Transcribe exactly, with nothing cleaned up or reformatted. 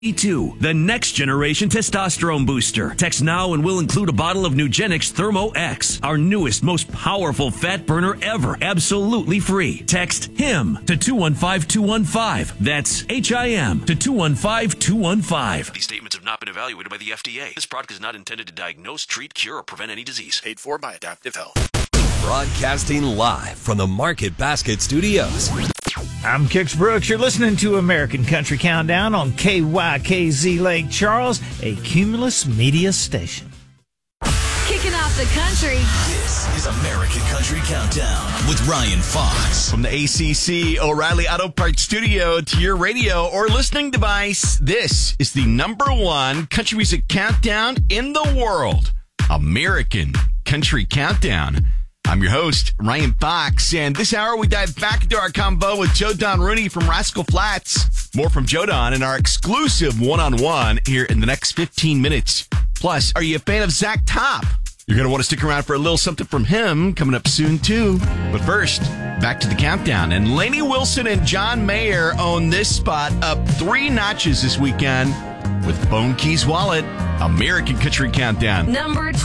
E two, the next generation testosterone booster. Text now and we'll include a bottle of Nugenix Thermo X, our newest, most powerful fat burner ever, absolutely free. Text HIM to two one five two one five. That's H I M to two one five two one five. These statements have not been evaluated by the F D A. This product is not intended to diagnose, treat, cure, or prevent any disease. Paid for by Adaptive Health. Broadcasting live from the Market Basket Studios. I'm Kix Brooks. You're listening to American Country Countdown on K Y K Z Lake Charles, a Cumulus media station. Kicking off the country. This is American Country Countdown with Ryan Fox. From the A C C O'Reilly Auto Parts Studio to your radio or listening device, this is the number one country music countdown in the world. American Country Countdown. I'm your host, Ryan Fox, and this hour we dive back into our combo with Joe Don Rooney from Rascal Flatts. More from Joe Don in our exclusive one-on-one here in the next fifteen minutes. Plus, are you a fan of Zach Top? You're going to want to stick around for a little something from him coming up soon, too. But first, back to the countdown. And Lainey Wilson and John Mayer own this spot up three notches this weekend with Bone Keys Wallet, American Country Countdown. Number